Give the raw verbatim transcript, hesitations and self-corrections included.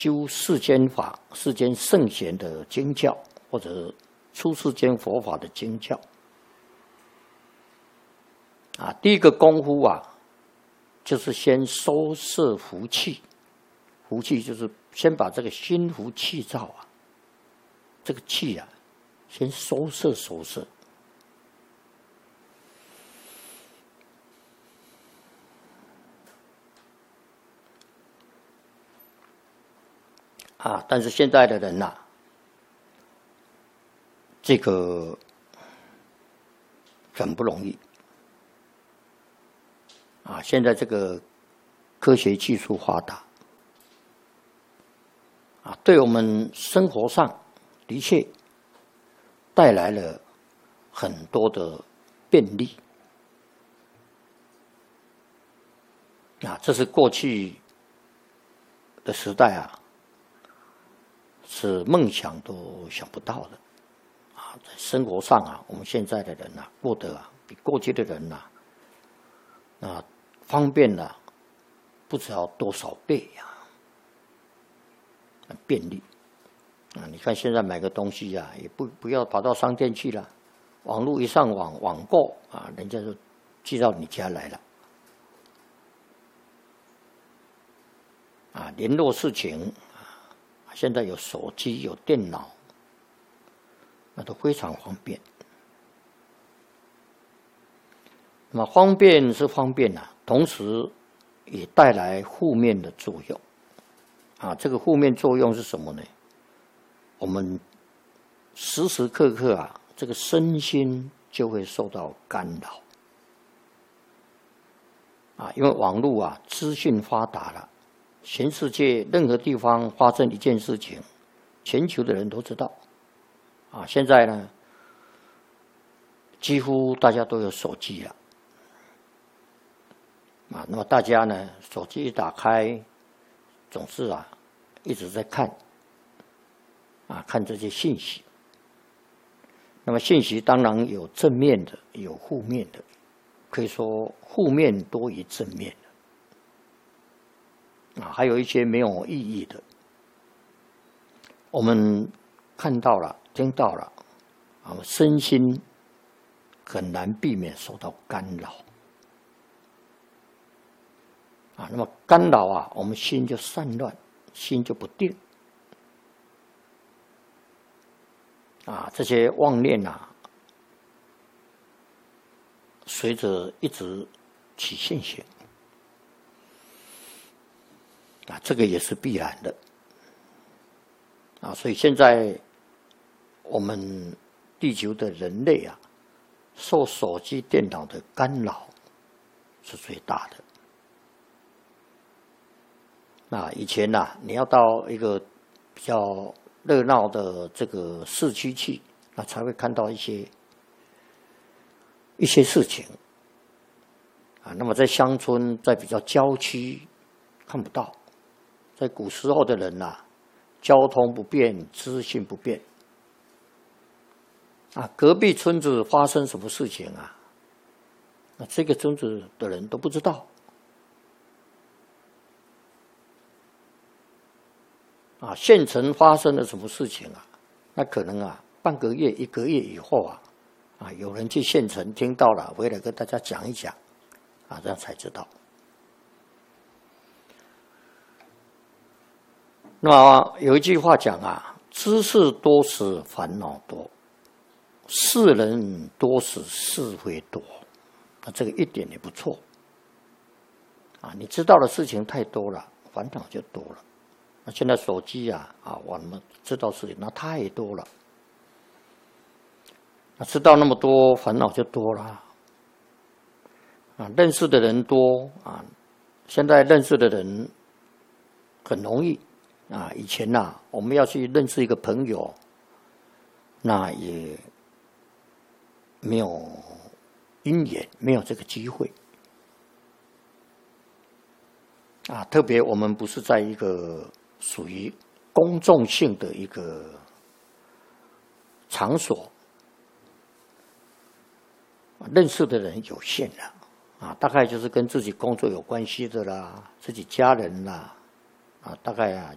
修世间法、世间圣贤的经教，或者出世间佛法的经教。啊，第一个功夫啊，就是先收摄福气。福气就是先把这个心福气躁啊，这个气啊，先收摄收摄。啊，但是现在的人呐、啊，这个很不容易。啊，现在这个科学技术发达，啊，对我们生活上的确带来了很多的便利。啊，这是过去的时代啊，是梦想都想不到的。啊，在生活上啊，我们现在的人啊，过得啊，比过去的人啊，啊，方便了、啊，不知道多少倍呀、啊，便利啊！你看现在买个东西呀、啊，也不不要跑到商店去了，网络一上网网购啊，人家就寄到你家来了。啊，联络事情啊，现在有手机有电脑，那都非常方便。那么方便是方便啊，同时也带来负面的作用。啊，这个负面作用是什么呢？我们时时刻刻啊，这个身心就会受到干扰。啊，因为网络啊，资讯发达了，全世界任何地方发生一件事情，全球的人都知道。啊，现在呢，几乎大家都有手机了。啊，那么大家呢，手机一打开，总是啊一直在看，啊看这些信息。那么信息当然有正面的，有负面的，可以说负面多于正面的。啊，还有一些没有意义的，我们看到了、听到了，啊，身心很难避免受到干扰。啊，那么干扰啊，我们心就散乱，心就不定。啊，这些妄念啊，随着一直起现行。啊，这个也是必然的。啊，所以现在我们地球的人类啊，受手机、电脑的干扰是最大的。那以前呐、啊，你要到一个比较热闹的这个市区去，那才会看到一些一些事情啊。那么在乡村，在比较郊区看不到。在古时候的人呐、啊，交通不便，资讯不便啊，隔壁村子发生什么事情啊，那这个村子的人都不知道。啊，县城发生了什么事情啊？那可能啊，半个月、一个月以后啊，啊，有人去县城听到了，回来跟大家讲一讲，啊，这样才知道。那么有一句话讲啊，知识多使烦恼多，世人多使是非多。那这个一点也不错。啊，你知道的事情太多了，烦恼就多了。那现在手机啊，啊，我们知道事情那太多了，那知道那么多，烦恼就多了。啊，认识的人多啊，现在认识的人很容易啊。以前呐、啊，我们要去认识一个朋友，那也没有因缘，没有这个机会。啊，特别我们不是在一个属于公众性的一个场所，认识的人有限了啊，大概就是跟自己工作有关系的啦，自己家人啦，啊，大概啊